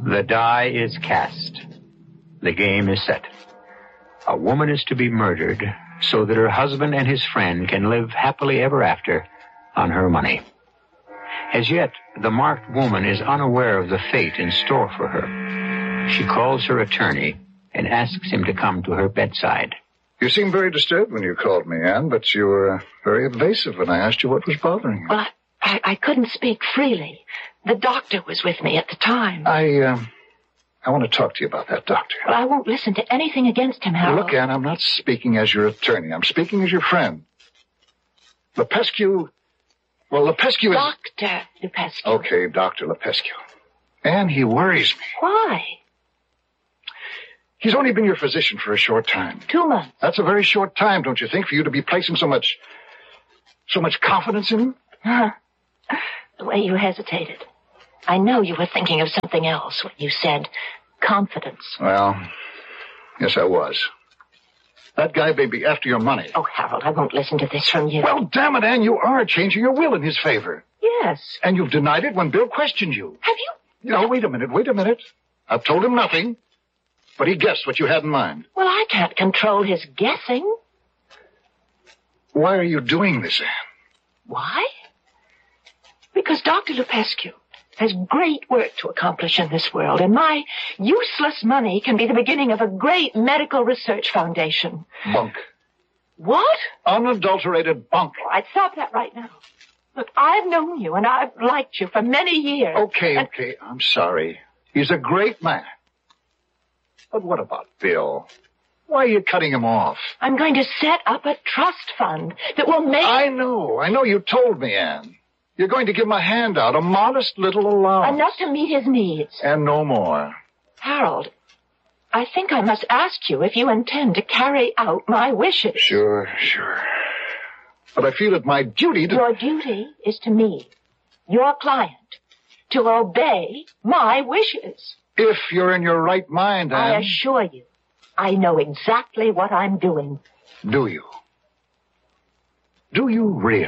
The die is cast. The game is set. A woman is to be murdered so that her husband and his friend can live happily ever after on her money. As yet, the marked woman is unaware of the fate in store for her. She calls her attorney and asks him to come to her bedside. You seemed very disturbed when you called me, Anne, but you were very evasive when I asked you what was bothering you. Well, I couldn't speak freely. The doctor was with me at the time. I want to talk to you about that doctor. Well, I won't listen to anything against him, Harold. Look, Anne, I'm not speaking as your attorney. I'm speaking as your friend. Lepescu... Well, Lepescu is... Dr. Lepescu. Okay, Dr. Lepescu. Anne, he worries me. Why? He's only been your physician for a short time. 2 months. That's a very short time, don't you think, for you to be placing so much confidence in him? The way you hesitated. I know you were thinking of something else when you said confidence. Well, yes, I was. That guy may be after your money. Oh, Harold, I won't listen to this from you. Well, damn it, Anne, you are changing your will in his favor. Yes. And you've denied it when Bill questioned you. Have you? No, wait a minute. I've told him nothing, but he guessed what you had in mind. Well, I can't control his guessing. Why are you doing this, Anne? Why? Because Dr. Lepescu has great work to accomplish in this world, and my useless money can be the beginning of a great medical research foundation. Bunk. What? Unadulterated bunk. Oh, I'd stop that right now. Look, I've known you, and I've liked you for many years. Okay, I'm sorry. He's a great man. But what about Bill? Why are you cutting him off? I'm going to set up a trust fund that will make... I know. You told me, Anne. You're going to give him a handout, a modest little allowance. Enough to meet his needs. And no more. Harold, I think I must ask you if you intend to carry out my wishes. Sure. But I feel it my duty to... Your duty is to me, your client, to obey my wishes. If you're in your right mind, Anne. I assure you, I know exactly what I'm doing. Do you? Do you really?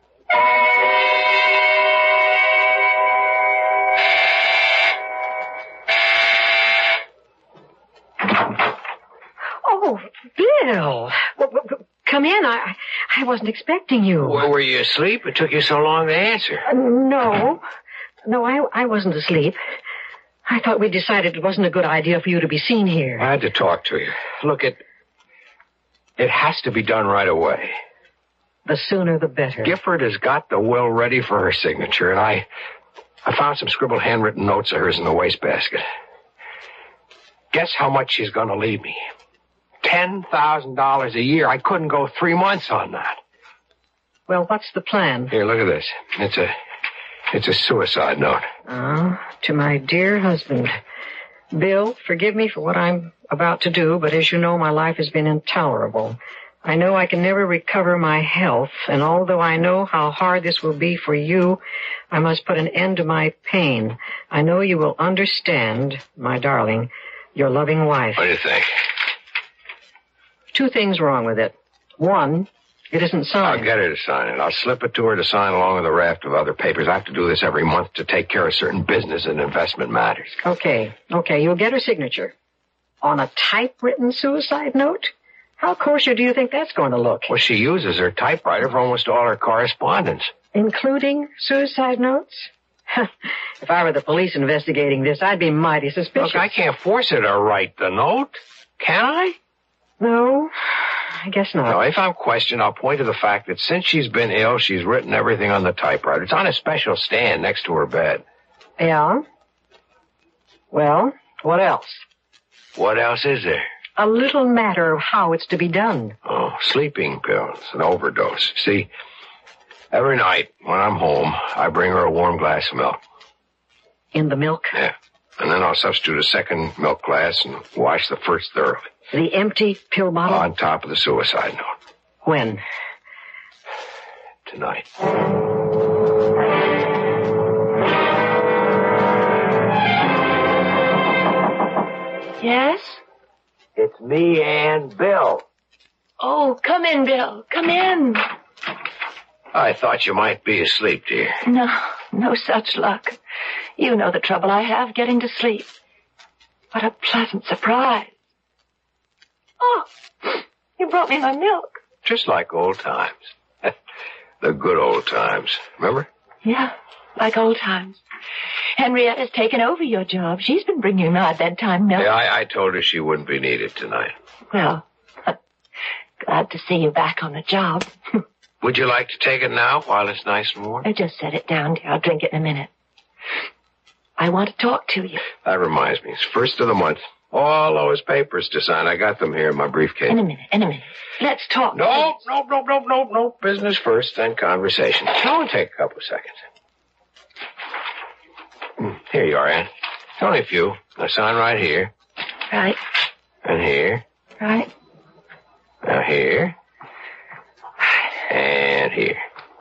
Oh, Bill. Well, come in. I wasn't expecting you. Well, were you asleep? It took you so long to answer. No, I wasn't asleep. I thought we decided it wasn't a good idea for you to be seen here. I had to talk to you. Look, it has to be done right away. The sooner the better. Gifford has got the will ready for her signature, and I found some scribbled handwritten notes of hers in the wastebasket. Guess how much she's going to leave me? $10,000 a year. I couldn't go 3 months on that. Well, what's the plan? Here, look at this. It's a suicide note. Oh, to my dear husband. Bill, forgive me for what I'm about to do, but as you know, my life has been intolerable. I know I can never recover my health, and although I know how hard this will be for you, I must put an end to my pain. I know you will understand, my darling, your loving wife. What do you think? 2 things wrong with it. 1, it isn't signed. I'll get her to sign it. I'll slip it to her to sign along with a raft of other papers. I have to do this every month to take care of certain business and investment matters. Okay, you'll get her signature. On a typewritten suicide note? How kosher do you think that's going to look? Well, she uses her typewriter for almost all her correspondence. Including suicide notes? If I were the police investigating this, I'd be mighty suspicious. Look, I can't force her to write the note. Can I? No, I guess not. No, if I'm questioned, I'll point to the fact that since she's been ill, she's written everything on the typewriter. It's on a special stand next to her bed. Yeah? Well, what else? What else is there? A little matter of how it's to be done. Oh, sleeping pills, an overdose. See, every night when I'm home, I bring her a warm glass of milk. In the milk? Yeah. And then I'll substitute a second milk glass and wash the first thoroughly. The empty pill bottle? On top of the suicide note. When? Tonight. Yes? It's me and Bill. Oh, come in, Bill. Come in. I thought you might be asleep, dear. No such luck. You know the trouble I have getting to sleep. What a pleasant surprise. Oh, you brought me my milk. Just like old times. The good old times. Remember? Yeah, like old times. Henrietta's taken over your job. She's been bringing my bedtime milk. Yeah, I told her she wouldn't be needed tonight. Well, glad to see you back on the job. Would you like to take it now while it's nice and warm? Just set it down, dear. I'll drink it in a minute. I want to talk to you. That reminds me. It's first of the month. All those papers to sign. I got them here in my briefcase. In a minute. Let's talk. No. Business first, then conversation. It'll take a couple of seconds. Here you are, Ann. It's only a few. I'll sign right here. Right. And here. Right. Now here. And here.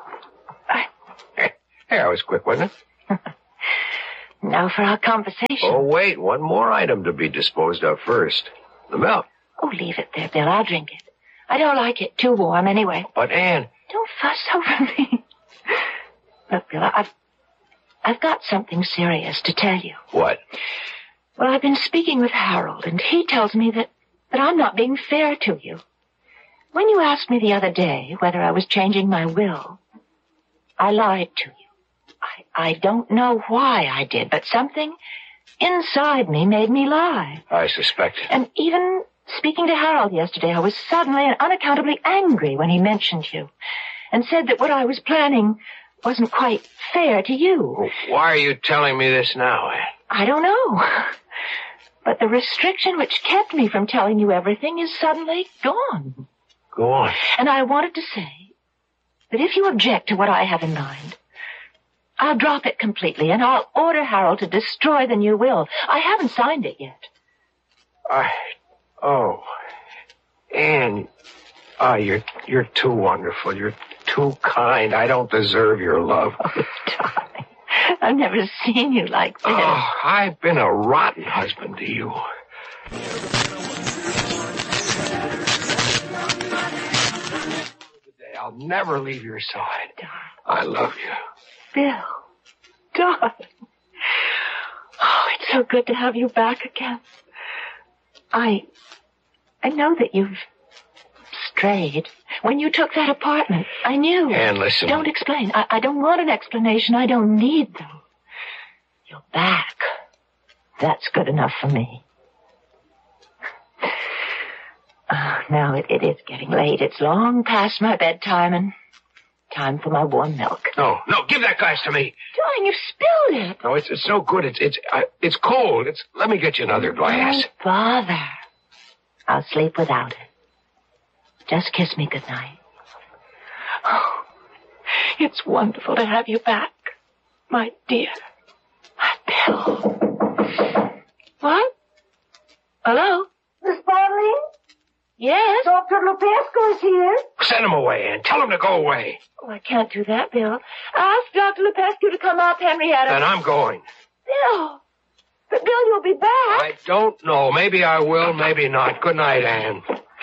Hey, I was quick, wasn't it? Now for our conversation. Oh, wait. One more item to be disposed of first. The milk. Oh, leave it there, Bill. I'll drink it. I don't like it too warm anyway. But, Ann... Don't fuss over me. Look, Bill, I've got something serious to tell you. What? Well, I've been speaking with Harold, and he tells me that I'm not being fair to you. When you asked me the other day whether I was changing my will, I lied to you. I don't know why I did, but something inside me made me lie. I suspect. And even speaking to Harold yesterday, I was suddenly and unaccountably angry when he mentioned you and said that what I was planning wasn't quite fair to you. Well, why are you telling me this now, Ann? I don't know. But the restriction which kept me from telling you everything is suddenly gone. Go on. And I wanted to say that if you object to what I have in mind, I'll drop it completely, and I'll order Harold to destroy the new will. I haven't signed it yet. Ann, you're too wonderful. You're too kind. I don't deserve your love. Oh, darling, I've never seen you like this. Oh, I've been a rotten husband to you. I'll never leave your side. I love you. Bill, darling. Oh, it's so good to have you back again. I know that you've strayed. When you took that apartment, I knew. Ann, listen. Don't explain. I don't want an explanation. I don't need them. You're back. That's good enough for me. Now it is getting late. It's long past my bedtime and time for my warm milk. No, give that glass to me. Darling, you've spilled it. No, it's no good. It's cold. Let me get you another glass. Don't bother. I'll sleep without it. Just kiss me goodnight. Oh, it's wonderful to have you back, my dear. My Bill. What? Hello? Miss Bodley? Yes? Dr. Lupescu is here. Send him away, Ann. Tell him to go away. Oh, I can't do that, Bill. Ask Dr. Lupescu to come up, Henrietta. And I'm going. Bill! But, Bill, you'll be back. I don't know. Maybe I will, maybe not. Good night, Ann.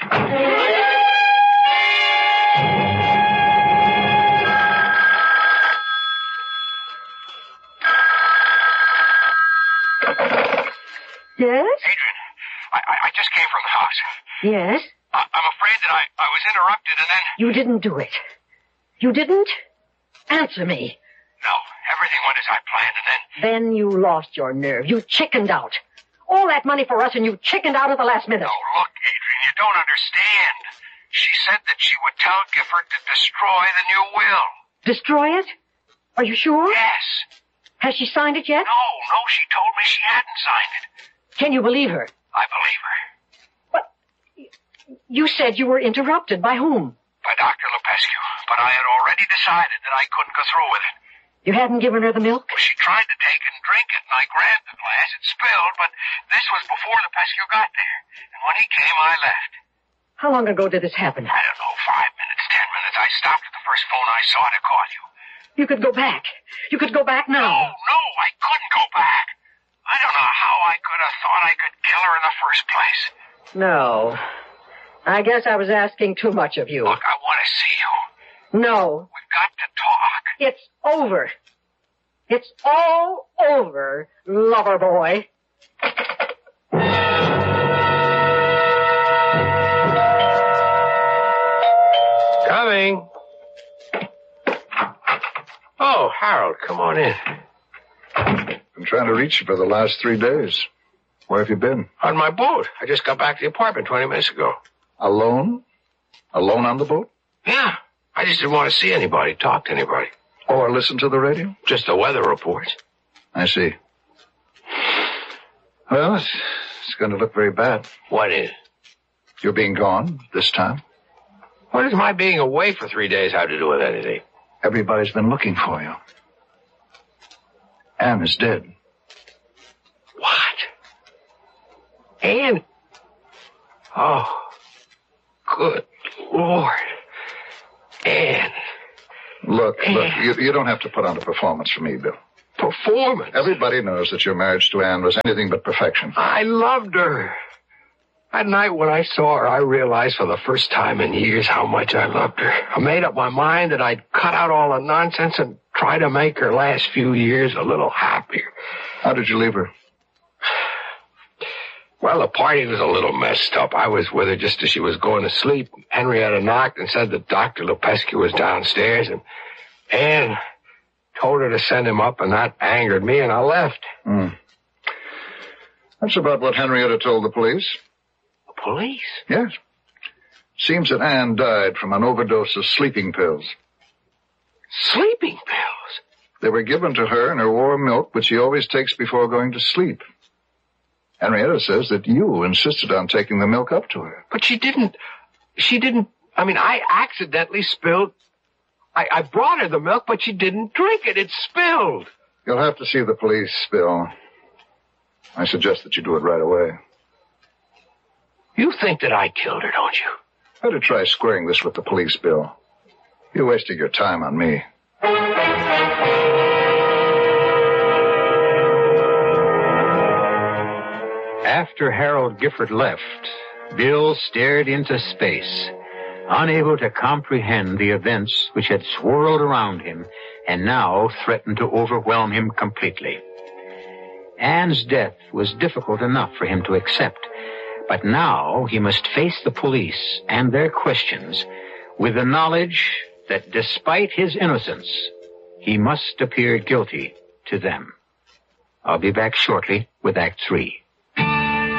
Yes? Adrian, I just came from the house. Yes? I'm afraid that I was interrupted and then... You didn't do it. You didn't? Answer me. No, everything went as I planned and then... Then you lost your nerve. You chickened out. All that money for us and you chickened out at the last minute. No, look, Adrian, you don't understand. She said that she would tell Gifford to destroy the new will. Destroy it? Are you sure? Yes. Has she signed it yet? No, she told me she hadn't signed it. Can you believe her? I believe her. You said you were interrupted. By whom? By Dr. Lupescu, but I had already decided that I couldn't go through with it. You hadn't given her the milk? Well, she tried to take and drink it, and I grabbed the glass. It spilled, but this was before Lupescu got there. And when he came, I left. How long ago did this happen? I don't know, 5 minutes, 10 minutes. I stopped at the first phone I saw to call you. You could go back. You could go back now. No, I couldn't go back. I don't know how I could have thought I could kill her in the first place. No. I guess I was asking too much of you. Look, I want to see you. No. We've got to talk. It's over. It's all over, lover boy. Oh, Harold, come on in. Been trying to reach you for the last 3 days. Where have you been? On my boat. I just got back to the apartment 20 minutes ago. Alone? Alone on the boat? Yeah. I just didn't want to see anybody, talk to anybody. Or listen to the radio? Just the weather report. I see. Well, it's going to look very bad. What is? You're being gone this time. What does my being away for 3 days have to do with anything? Everybody's been looking for you. Anne is dead. What? Anne? Oh, good Lord. Anne. Look, you don't have to put on a performance for me, Bill. Performance? Everybody knows that your marriage to Anne was anything but perfection. I loved her. That night when I saw her, I realized for the first time in years how much I loved her. I made up my mind that I'd cut out all the nonsense and try to make her last few years a little happier. How did you leave her? Well, the party was a little messed up. I was with her just as she was going to sleep. Henrietta knocked and said that Dr. Lupescu was downstairs, and Anne told her to send him up, and that angered me, and I left. That's about what Henrietta told the police. The police? Yes. Seems that Anne died from an overdose of sleeping pills. Sleeping pills? They were given to her in her warm milk, which she always takes before going to sleep. Henrietta says that you insisted on taking the milk up to her. But she didn't, I mean, I accidentally spilled. I brought her the milk, but she didn't drink it. It spilled. You'll have to see the police, Bill. I suggest that you do it right away. You think that I killed her, don't you? Better try squaring this with the police, Bill. You're wasting your time on me. After Harold Gifford left, Bill stared into space, unable to comprehend the events which had swirled around him and now threatened to overwhelm him completely. Anne's death was difficult enough for him to accept, but now he must face the police and their questions with the knowledge that despite his innocence, he must appear guilty to them. I'll be back shortly with Act 3.